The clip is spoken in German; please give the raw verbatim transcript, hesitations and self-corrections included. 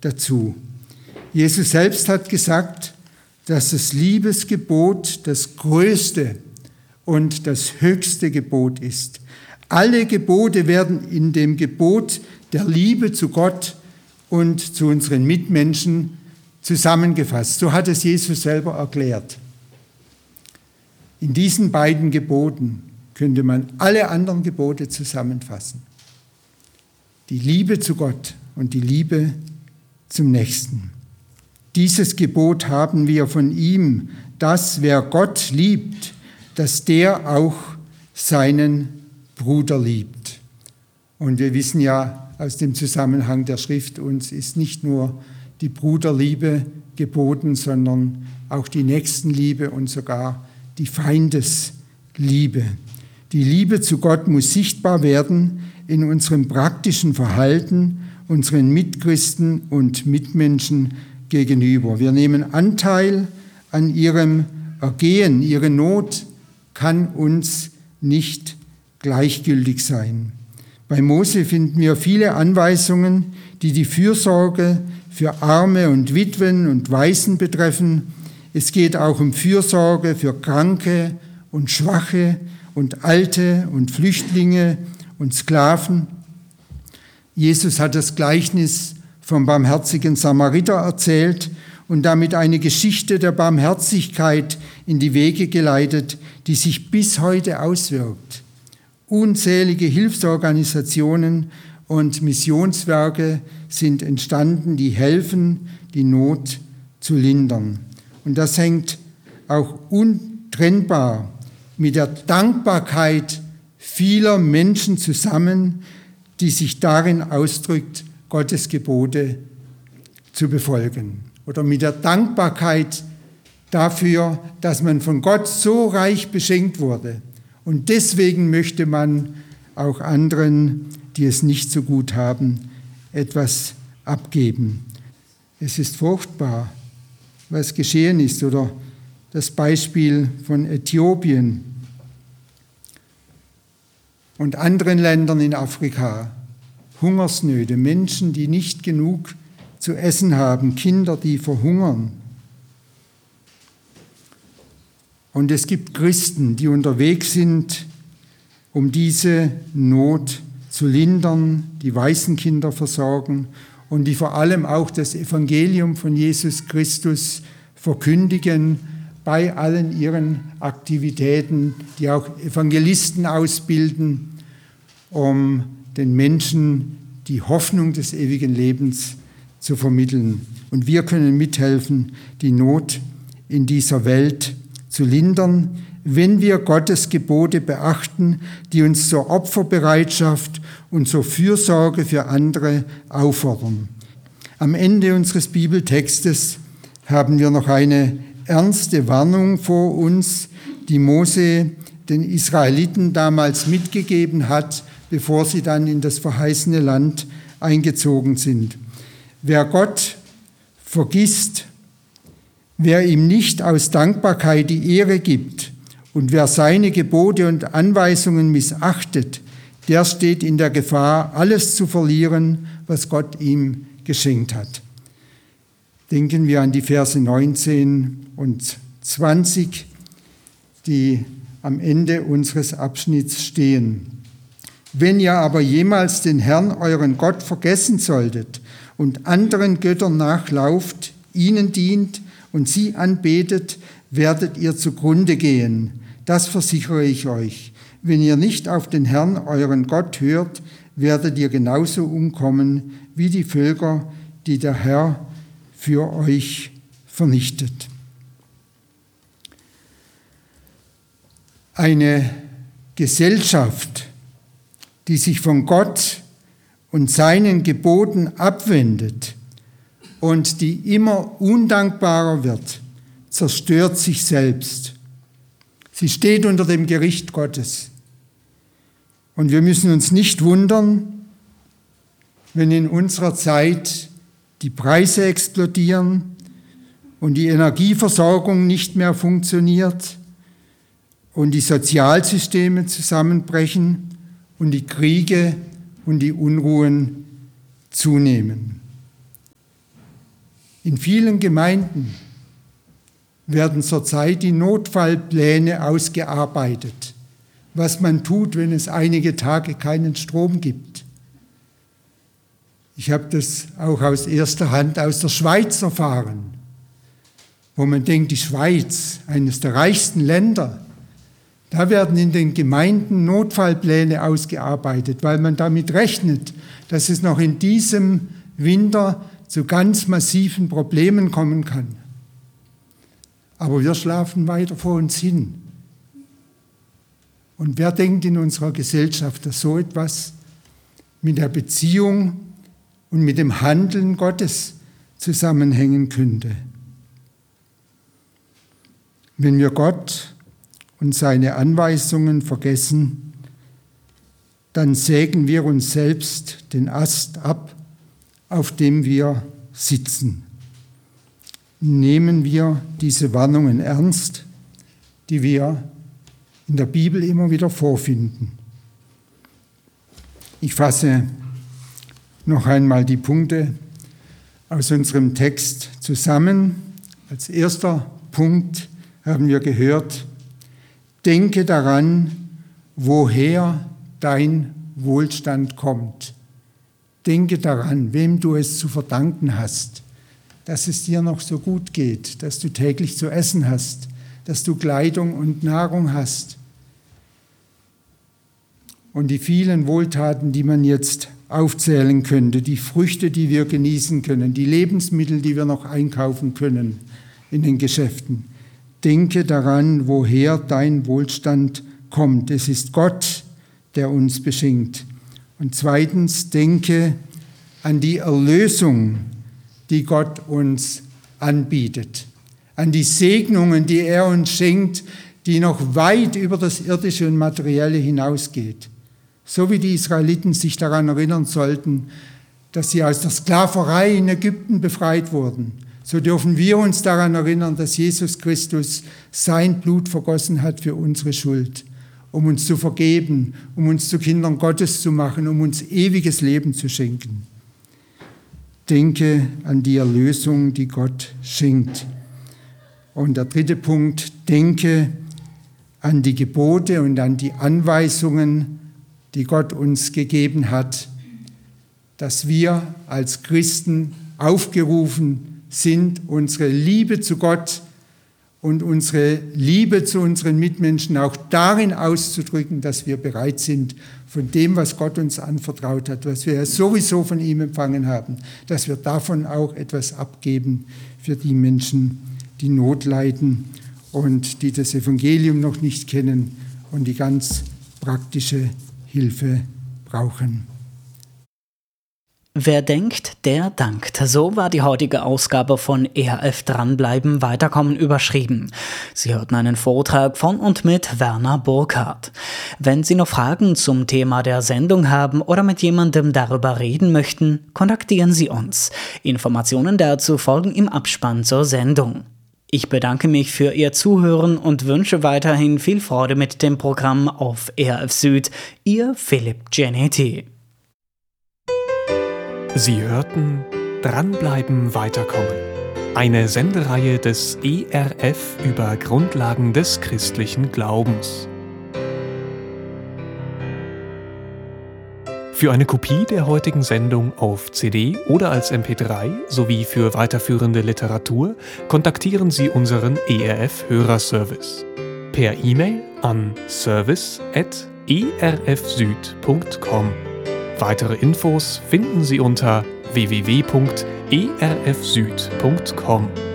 dazu. Jesus selbst hat gesagt, dass das Liebesgebot das größte und das höchste Gebot ist. Alle Gebote werden in dem Gebot der Liebe zu Gott und zu unseren Mitmenschen zusammengefasst. So hat es Jesus selber erklärt. In diesen beiden Geboten könnte man alle anderen Gebote zusammenfassen. Die Liebe zu Gott und die Liebe zum Nächsten. Dieses Gebot haben wir von ihm, dass wer Gott liebt, dass der auch seinen Bruder liebt. Und wir wissen ja aus dem Zusammenhang der Schrift, uns ist nicht nur die Bruderliebe geboten, sondern auch die Nächstenliebe und sogar die Feindesliebe. Die Liebe zu Gott muss sichtbar werden in unserem praktischen Verhalten, unseren Mitchristen und Mitmenschen gegenüber. Wir nehmen Anteil an ihrem Ergehen. Ihre Not kann uns nicht gleichgültig sein. Bei Mose finden wir viele Anweisungen, die die Fürsorge für Arme und Witwen und Waisen betreffen. Es geht auch um Fürsorge für Kranke und Schwache und Alte und Flüchtlinge und Sklaven. Jesus hat das Gleichnis vom barmherzigen Samariter erzählt und damit eine Geschichte der Barmherzigkeit in die Wege geleitet, die sich bis heute auswirkt. Unzählige Hilfsorganisationen und Missionswerke sind entstanden, die helfen, die Not zu lindern. Und das hängt auch untrennbar mit der Dankbarkeit vieler Menschen zusammen, die sich darin ausdrückt, Gottes Gebote zu befolgen. Oder mit der Dankbarkeit dafür, dass man von Gott so reich beschenkt wurde. Und deswegen möchte man auch anderen, die es nicht so gut haben, etwas abgeben. Es ist furchtbar, was geschehen ist. Oder das Beispiel von Äthiopien und anderen Ländern in Afrika. Hungersnöte, Menschen, die nicht genug zu essen haben, Kinder, die verhungern. Und es gibt Christen, die unterwegs sind, um diese Not zu lindern, die Waisenkinder versorgen und die vor allem auch das Evangelium von Jesus Christus verkündigen bei allen ihren Aktivitäten, die auch Evangelisten ausbilden, um den Menschen die Hoffnung des ewigen Lebens zu vermitteln. Und wir können mithelfen, die Not in dieser Welt zu lindern, wenn wir Gottes Gebote beachten, die uns zur Opferbereitschaft und zur Fürsorge für andere auffordern. Am Ende unseres Bibeltextes haben wir noch eine ernste Warnung vor uns, die Mose den Israeliten damals mitgegeben hat, bevor sie dann in das verheißene Land eingezogen sind. Wer Gott vergisst, wer ihm nicht aus Dankbarkeit die Ehre gibt und wer seine Gebote und Anweisungen missachtet, der steht in der Gefahr, alles zu verlieren, was Gott ihm geschenkt hat. Denken wir an die Verse neunzehn und zwanzig, die am Ende unseres Abschnitts stehen. Wenn ihr aber jemals den Herrn, euren Gott, vergessen solltet und anderen Göttern nachlauft, ihnen dient und sie anbetet, werdet ihr zugrunde gehen. Das versichere ich euch. Wenn ihr nicht auf den Herrn, euren Gott, hört, werdet ihr genauso umkommen wie die Völker, die der Herr für euch vernichtet. Eine Gesellschaft, die sich von Gott und seinen Geboten abwendet und die immer undankbarer wird, zerstört sich selbst. Sie steht unter dem Gericht Gottes. Und wir müssen uns nicht wundern, wenn in unserer Zeit die Preise explodieren und die Energieversorgung nicht mehr funktioniert und die Sozialsysteme zusammenbrechen und die Kriege und die Unruhen zunehmen. In vielen Gemeinden werden zurzeit die Notfallpläne ausgearbeitet, was man tut, wenn es einige Tage keinen Strom gibt. Ich habe das auch aus erster Hand aus der Schweiz erfahren, wo man denkt, die Schweiz, eines der reichsten Länder, da werden in den Gemeinden Notfallpläne ausgearbeitet, weil man damit rechnet, dass es noch in diesem Winter zu ganz massiven Problemen kommen kann. Aber wir schlafen weiter vor uns hin. Und wer denkt in unserer Gesellschaft, dass so etwas mit der Beziehung und mit dem Handeln Gottes zusammenhängen könnte? Wenn wir Gott und seine Anweisungen vergessen, dann sägen wir uns selbst den Ast ab, auf dem wir sitzen. Nehmen wir diese Warnungen ernst, die wir in der Bibel immer wieder vorfinden. Ich fasse noch einmal die Punkte aus unserem Text zusammen. Als erster Punkt haben wir gehört: Denke daran, woher dein Wohlstand kommt. Denke daran, wem du es zu verdanken hast, dass es dir noch so gut geht, dass du täglich zu essen hast, dass du Kleidung und Nahrung hast. Und die vielen Wohltaten, die man jetzt aufzählen könnte, die Früchte, die wir genießen können, die Lebensmittel, die wir noch einkaufen können in den Geschäften. Denke daran, woher dein Wohlstand kommt. Es ist Gott, der uns beschenkt. Und zweitens, denke an die Erlösung, die Gott uns anbietet, an die Segnungen, die er uns schenkt, die noch weit über das Irdische und Materielle hinausgeht. So wie die Israeliten sich daran erinnern sollten, dass sie aus der Sklaverei in Ägypten befreit wurden, so dürfen wir uns daran erinnern, dass Jesus Christus sein Blut vergossen hat für unsere Schuld, um uns zu vergeben, um uns zu Kindern Gottes zu machen, um uns ewiges Leben zu schenken. Denke an die Erlösung, die Gott schenkt. Und der dritte Punkt, denke an die Gebote und an die Anweisungen, die Gott uns gegeben hat, dass wir als Christen aufgerufen sind, unsere Liebe zu Gott und unsere Liebe zu unseren Mitmenschen auch darin auszudrücken, dass wir bereit sind, von dem, was Gott uns anvertraut hat, was wir sowieso von ihm empfangen haben, dass wir davon auch etwas abgeben für die Menschen, die Not leiden und die das Evangelium noch nicht kennen und die ganz praktische Hilfe brauchen. Wer denkt, der dankt. So war die heutige Ausgabe von E H F Dranbleiben, Weiterkommen überschrieben. Sie hörten einen Vortrag von und mit Werner Burkhardt. Wenn Sie noch Fragen zum Thema der Sendung haben oder mit jemandem darüber reden möchten, kontaktieren Sie uns. Informationen dazu folgen im Abspann zur Sendung. Ich bedanke mich für Ihr Zuhören und wünsche weiterhin viel Freude mit dem Programm auf E H F Süd. Ihr Philipp Genetti. Sie hörten Dranbleiben, Weiterkommen. Eine Sendereihe des E R F über Grundlagen des christlichen Glaubens. Für eine Kopie der heutigen Sendung auf C D oder als M P drei sowie für weiterführende Literatur kontaktieren Sie unseren E R F-Hörerservice per E-Mail an service at e r f süd punkt com. Weitere Infos finden Sie unter w w w punkt e r f süd punkt com.